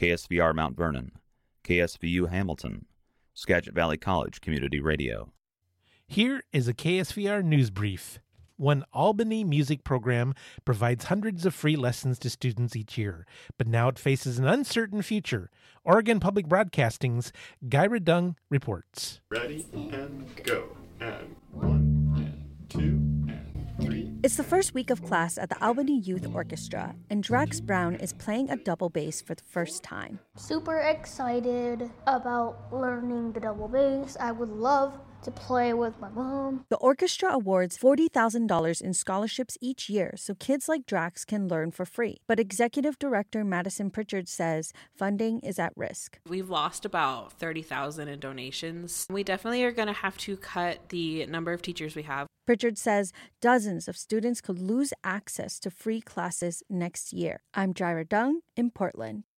KSVR Mount Vernon, KSVU Hamilton, Skagit Valley College Community Radio. Here is a KSVR news brief. One Albany music program provides hundreds of free lessons to students each year, but now it faces an uncertain future. Oregon Public Broadcasting's Gyra Dung reports. Ready and go. And 1 and 2 and 3. It's the first week of class at the Albany Youth Orchestra, and Drax Brown is playing a double bass for the first time. Super excited about learning the double bass. I would love to play with my mom. The orchestra awards $40,000 in scholarships each year so kids like Drax can learn for free. But Executive Director Madison Pritchard says funding is at risk. We've lost about $30,000 in donations. We definitely are going to have to cut the number of teachers we have. Pritchard says dozens of students could lose access to free classes next year. I'm Gyra Dung in Portland.